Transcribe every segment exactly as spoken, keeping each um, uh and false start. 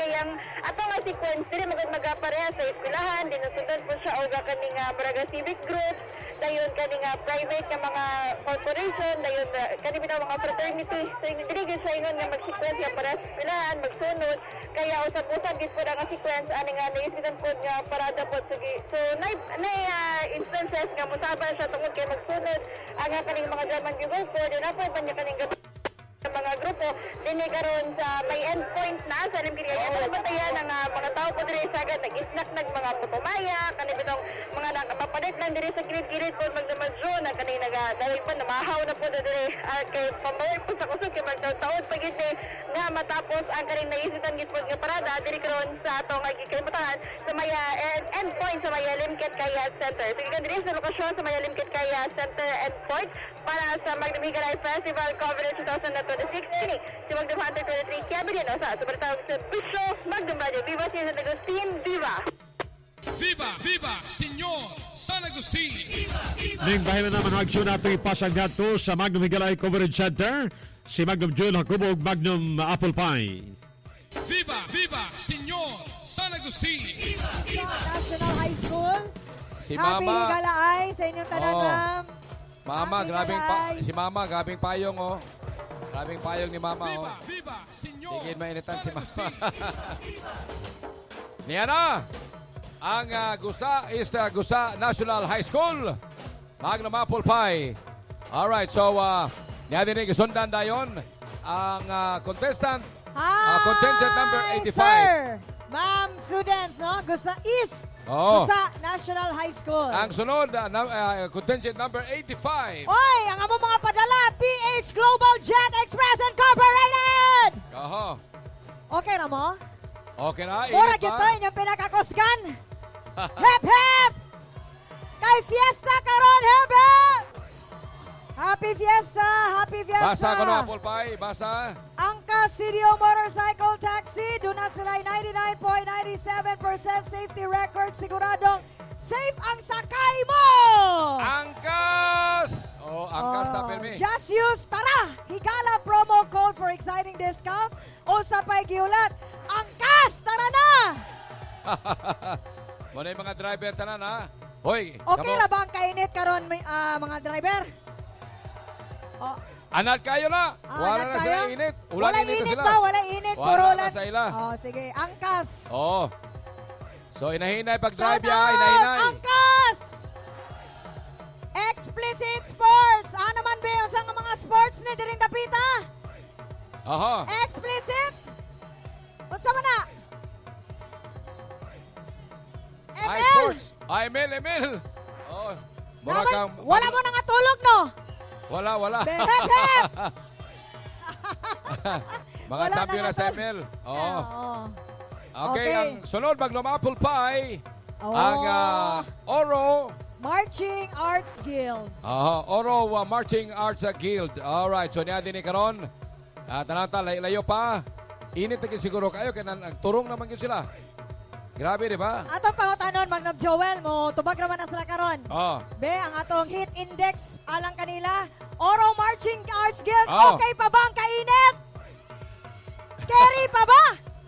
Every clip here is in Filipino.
kayang ato nga sequence dili magud magapareha sa eskwelahan, dinusundan po siya og kaning uh, Braga Civic Group, dayon kaning uh, private nga mga corporation, dayon uh, kaning bitaw mga fraternity. So dili gyud sa ingon nga mag-sequence nga para sa eskwelahan magsunod, kaya usab-usab gid po nga sequence ani nga naisidan po nga parada po. So, so nay nay uh, instances nga musaba siya tungod kay magsunod ang uh, kaning mga German Bugle po, din na po panya kaning sa mga grupo dinhi karon sa may endpoint na sa Limpiria. Ito na batayan ng uh, mga tao po diri sagad nag-isnak nag mga putumaya kani bitong mga nakapapalit lang diri sa kilid-kilid po magdamadyo na kani naga dahil pa namahaw na po diri uh, kay pamawag po sa kusog kay magtaud pagid nga matapos ang kaning naisitan gid po nga parada diri karon sa ato nga gikalibutan sa may uh, endpoint sa may Limkit Kaya Center. So gikan diri sa lokasyon sa may Limkit Kaya Center endpoint para sa Magnum Higalay Festival Coverage twenty twenty-six. Kini si Magnum Hunter twenty-three Cabinet o sa Supertawag sa Bisyo Magnum Radio. Viva si San Agustin, viva! Viva! Viva! Senyor San Agustin! Viva! Viva! Ning bahay na naman hagsyon natin ipasang nato sa Magnum Higalay Coverage Center, si Magnum Jewel Hakubog, Magnum Apple Pie. Viva! Viva! Senyor San Agustin! Viva! Viva! National High School. Si Happy Mama. Higalaay sa inyong tanan, Oh. ma'am. Mama, Happy grabing pa, Higalaay. si Mama, grabing payong, oh. Grabing payong ni Mama, oh. Viva! Viva! Senyor Tigil mainitan San si Mama. Agustin! Niya na, ang uh, Gusa is the Gusa National High School. Magnum Apple Pie. Alright, so, uh, niya din isundan dayon ang uh, contestant, Hi, uh, contingent number eighty-five. sir. Ma'am, students, no? Gusa East. Oh. Gusa National High School. Ang sunod, uh, na- uh, contingent number eighty-five. Oy, ang among mga padala, P H Global Jet Express Incorporated. Oho. Okay na mo? Okay na, Mura init kita ba? inyong pinakakusgan. Hep, hep! Kay fiesta karon, hep, hep! Happy fiesta, happy fiesta. Basa ko no, Apple Pie, basa. Ang Casidio Motorcycle Taxi, doon na sila ninety-nine point nine seven percent safety record. Siguradong safe ang sakay mo! Angkas! Oh, angkas na Oh, permi. just use, tara! Higala promo code for exciting discount. O sa pag-iulat, angkas! Tara na! Muna yung mga driver tanan, ha? Hoy, Okay kamo- na ba ang kainit karon may, ah, mga driver? Oh, Anad kayo na. ah, Wala nat na sila kayo? init. Wala Ulan init, init na sila. ba? Wala init. Wala Puro na ulan. sa ila. Oh, sige, angkas. Oo. So, inahinay Shout pag-drive ya, out! inahinay. Angkas! Explicit Sports. Ano man ba yun sa mga sports ni Diring Dapita? Aha. Explicit? Unsa man na? M L? iSports. Ah, Emil, Emil. Oh, mura Naman, kang... wala mo nang atulog, no? Wala, wala. Hep, hep! Mga Wala champion na na sa nga to. Emil. Oo. Oo. Okay, Okay. ang sunod, Magnum Apple Pie. Oo. Ang ah, Oro. Marching Arts Guild. Aha, Oro uh, Marching Arts uh, Guild. Alright, so niya din ni karon. At tanata, lay- layo pa. Init na siguro kayo, kaya nagturong naman yun sila. Grabe, di ba? Atong pangutanon, Magnum Joel mo, tubag naman na sila karon. Oh. Be, ang atong hit index alang kanila, Oro Marching Arts Guild, Oh. okay pa ba ang kainit? Carry pa ba?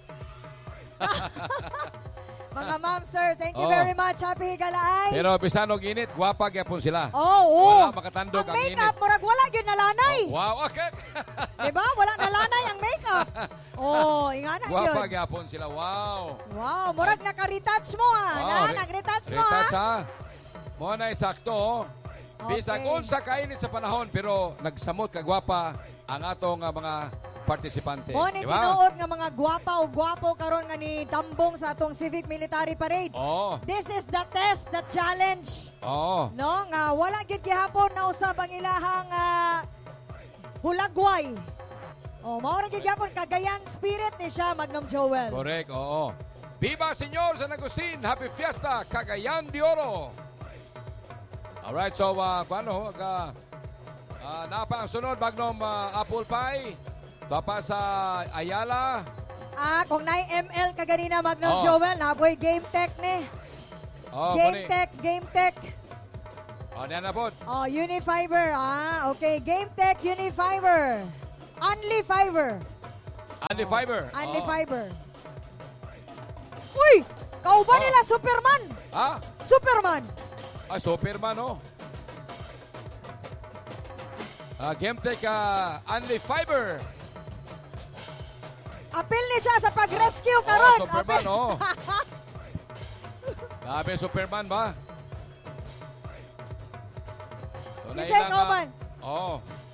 Mga ma'am, sir, thank you Oh. very much. Happy Higalaay. Pero bisanog init, gwapa gyapon sila. Oh, oh. Wala makatandog ang ang makeup, init. murag wala yun nalanay. Oh, wow, okay. Diba? Wala nalanay ang makeup. Oh, ingana Gwapa yun. gyapon sila. Wow. Wow, murag naka-retouch mo ah. Wow, na, re- nag-retouch mo Retouch, ah. ha? Mo na sakto. oh. Bisag Okay. unsa kainit sa panahon pero nagsamot ka gwapa ang atong uh, mga partisipante. Mo ni Di ba? tinuod nga mga gwapa o gwapo karon nga ni Dambong sa atong Civic Military Parade. Oo. This is the test, the challenge. Oo. No, nga wala gyud gihapon na usab ang ilahang ah, hulagway. Oh, mao ra gyud gihapon kagayan spirit ni siya Magnum Joel. Correct, oo. Viva Senyor San Agustin! Happy Fiesta! Cagayan de Oro! Alright, so, uh, kung ano, uh, uh, napa ang sunod, Magnum uh, Apple Pie. Tapa sa Ayala. Ah, kung na M L ka ganina Magnum Oh. Joel, naboy game tech ni. Oh, game muni. tech, game tech. Oh, niyan na po. Oh, Unifiber. Ah, okay. Game tech, Unifiber. Only fiber. Andy Fiber. Only Oh. fiber. Uy! Kauban Oh. nila, Superman! Ha? Superman! Ah, Superman, oh. Ah, Gemtech, ah, Only Fiber. Apil ni siya sa pag-rescue Oh, karon. Superman, Apil. oh. Grabe, Superman ba? Tunay Isay lang, kauban. ah, Oo.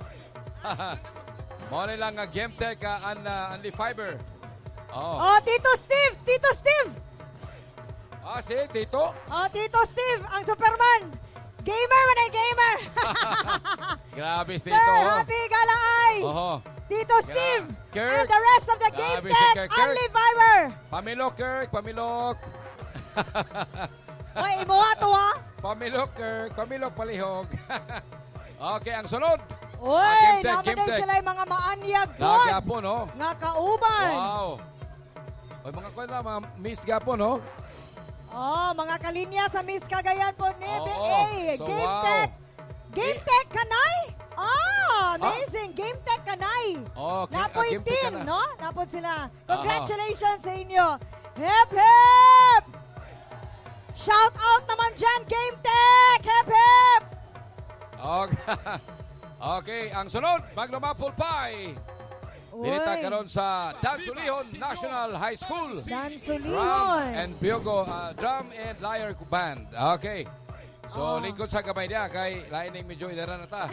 Mo lang nga Gemtech, ah, an, ah, Only Fiber. Oh. Oh, Tito Steve! Tito Steve! Ah, si Tito. Oh, Tito Steve, ang Superman! Gamer man ay gamer! Grabe, si Sir, Tito. oh. happy galaay! Oho. Tito Steve! Kirk. And the rest of the Game Grabe si Tech Kirk. Kirk. Only Fiber! Pamilok, Kirk. Pamilok. Ay, imuha to ha? Pamilok, Kirk. Pamilok, palihog. Okay, ang sunod. Uy, Ah, Game Tech, naman Game din Tech. sila yung mga maanyag Lagi doon. po, no? Nga kauban. Wow. Oy, mga kwenta, mga miss gapon, no? Oh, mga kalinya sa Miss Cagayan po ni Oo. B A. So, Game wow. Tech. Game Eh. Tech Kanay. Ah, amazing. Game Tech Kanay. Okay, Napoy ah, Game Tech team, ka na. no? Napod sila. Congratulations sa inyo. Hip, hip! Shout out naman dyan, Game Tech! Hip, hip! Okay. Okay, ang sunod, Magnum Apple Pie. Dinita karon sa Dansulihon National High School. Dan Drum Sulihon. and Biogo, uh, Drum and Lyre Band. Okay. So, Oh. lingkod sa gamay niya kay lain ning medyo idara na ta.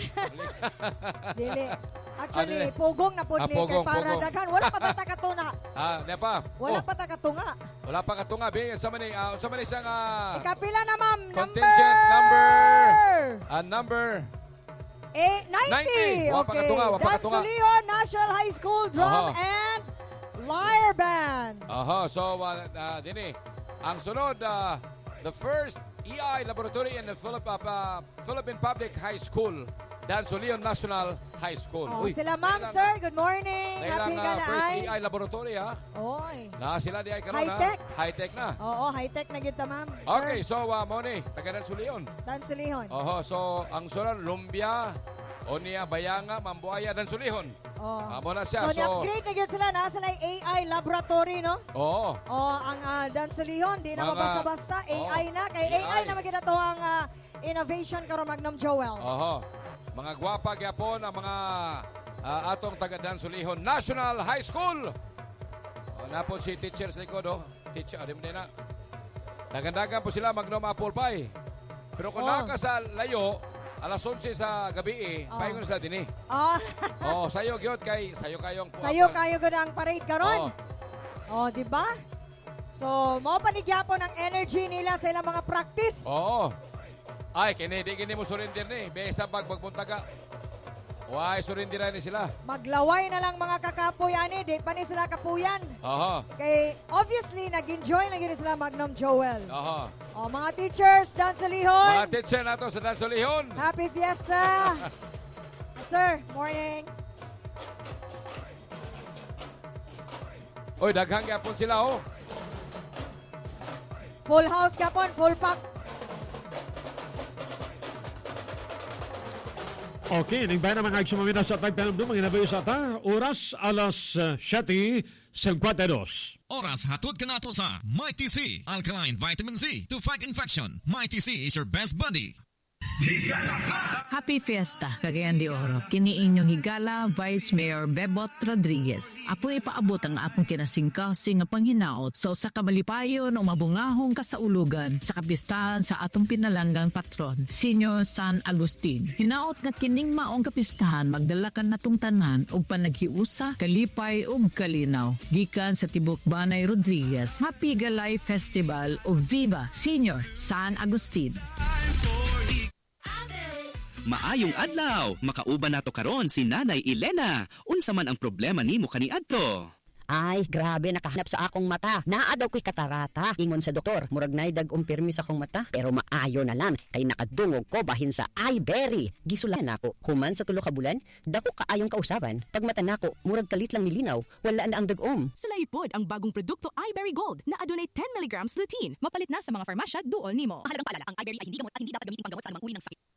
Dili. Actually, Ah, dili. pugong na po Ah, ni pugong, kay para pugong. daghan. Wala pa ba takatuna? Ah, ne pa. Wala Oh, pa takatunga. wala pa katunga bi sa man ni uh, sa man siyang uh, Ikapila na, ma'am. contingent number uh, number Eh, ninety. ninety. Wa pa Okay. katunga, wa pa Dan katunga. Sulihon National High School Drum Aha. and Lyre Band. Aha, so uh, uh, dini. Ang sunod, uh, the first E I laboratory in the Philip, uh, Philippine Public High School, Dansulihon National High School. Oh, Uy, sila, ma'am, kailang- sir. Good morning. kailang, Happy uh, first galaay. E I laboratory, ha? Oy. Na sila di ay karon, ha? High-tech. High-tech na. Oo, high-tech na kita, ma'am. Okay, Sir, so, uh, Moni, taga Dansulihon. Dan Sulihon. Oho, so, ang sunod, Lumbia, Onia, Bayanga, Mambuaya, Dansulihon. Oh. Amo na siya. So, So, ni-upgrade na yun sila. Nasa lang A I laboratory, no? oo. Oh, ang uh, Dan Sulihon, di na Mga- mabasta-basta. Oo. A I na. Kay A I. A I na magkita to ang ah, innovation karon Magnum Joel. Oho. Mga gwapa gyapon ang mga ah, atong taga Dansulihon National High School. O, napon si teachers likod, oh. Teacher, adim din na. Dagan-dagan po sila Magnum Apple Pie. Pero kung Oh. naka sa layo, alas onse sa gabi eh, Oh. paingon sila din eh. Oh, Oh, sayo gyud kay sayo kayong sayo kayo gud ang parade karon. Oh. Oh, di ba? So, mao panigyapon ang energy nila sa ilang mga practice. Oo. Ay, kini di kini mo surrender ni. Besa pag magbuntaga. Why surrender ni sila? Maglaway na lang mga kakapoy ani, di pa ni sila kapuyan. Aha. Kay obviously nag-enjoy lang yun sila Magnum Joel. Aha. Oh, mga teachers, Dan Sulihon. Mga teacher nato sa Dansulihon. Happy Fiesta! Sir, morning. Oy, daghang gyapon sila oh. Full house kapon, full pack. Okay, nagbayan naman ang sumamina sa tagtanong mga nabayo sa ta. Oras alas uh, siyete cincuenta y dos. Oras hatod ka nato sa Mighty C, Alkaline Vitamin C to fight infection. Mighty C is your best buddy. Happy Fiesta, Cagayan de Oro. Kini inyong higala, Vice Mayor Bebot Rodriguez. Apo ipaabot ang apong kinasingkasing nga panghinaot so sa kamalipayon o mabungahong kasaulugan sa kapistahan sa atong pinalanggang patron, Senior San Agustin. Hinaot nga kining maong kapistahan magdalakan natong tanan o panaghiusa, kalipay o kalinaw. Gikan sa Tibok Banay Rodriguez, Happy Galay Festival o Viva Senior San Agustin. Maayong adlaw, makauban nato karon si Nanay Elena. Unsa man ang problema nimo kaniadto? Ay, grabe, nakahanap sa akong mata. Naa daw ko'y katarata. Ingon sa doktor, murag nay dag umpirmi sa akong mata. Pero maayo na lang, kay nakadungog ko bahin sa iBerry. Gisulan ako, human sa tulo ka bulan, dako kaayong kausaban. Pag mata nako, murag kalit lang nilinaw, wala na ang dagom. Sulaipod ang bagong produkto iBerry Gold na adunay ten milligrams lutein. Mapalit na sa mga farmasya duol nimo. Mahalagang paalala, ang iBerry ay hindi gamot at hindi dapat gamitin panggamot sa anumang uri ng sakit.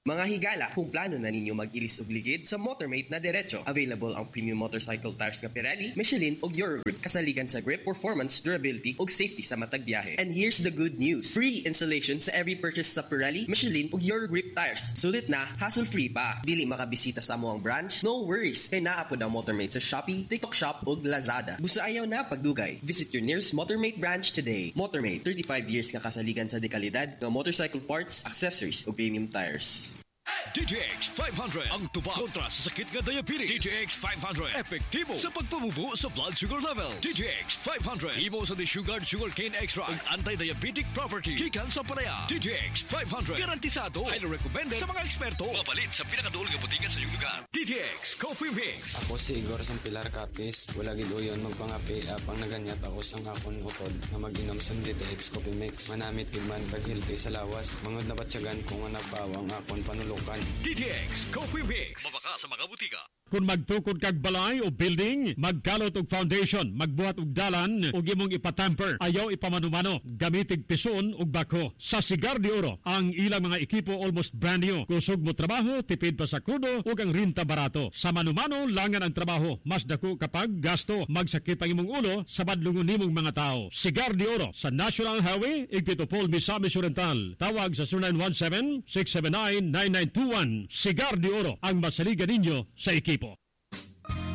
Mga higala, kung plano na ninyo mag-ilis og ligid sa Motormate na diretso, available ang premium motorcycle tires nga Pirelli, Michelin ug Eurogrip, kasaligan sa grip, performance, durability ug safety sa matag biyahe. And here's the good news. Free installation sa every purchase sa Pirelli, Michelin ug Eurogrip tires. Sulit na, hassle-free pa. Dili makabisita sa among branch? No worries. Kay naa pod ang Motormate sa Shopee, TikTok Shop ug Lazada. Busa ayaw na pagdugay. Visit your nearest Motormate branch today. Motormate, thirty-five years nga kasaligan sa dekalidad ng motorcycle parts, accessories ug premium tires. D T X five hundred ang tuba kontra sa sakit nga diabetes. D T X five hundred epektibo sa pagpabubo sa blood sugar level. D T X five hundred ibo sa desugared sugarcane extract ug anti-diabetic property gikan sa palaya. D T X five hundred garantisado, highly recommended sa mga eksperto. Mapalit sa pinakaduol nga butika sa iyong lugar. D T X Coffee Mix. Ako si Igor sang Pilar Capis. Wala gid uyon magpangapi apang naganyat ako sang akon utod na mag-inom sang D T X Coffee Mix. Manamit gid man kag healthy sa lawas. Mangod na batyagan ko nga nagpawang akon panulukan. D T X Coffee Mix. Mabaka sa mga butika. Kung magtukod kag balay o building, magkalot og foundation, magbuhat og dalan ug imong ipatamper, ayaw ipamanumano, gamitig pison ug bako. Sa Cigar de Oro, ang ilang mga ekipo almost brand new. Kusog mo trabaho, tipid pa sa krudo ug ang rinta barato. Sa manumano, langan ang trabaho, mas dako kapag gasto. Magsakip ang imong ulo sa badlungon nimong mga tao. Cigar de Oro sa National Highway, Igpitopol, Misamis Oriental. Tawag sa zero nine one seven, six seven nine, nine nine two one. Cigar de Oro, ang masaligan ninyo sa ekipo.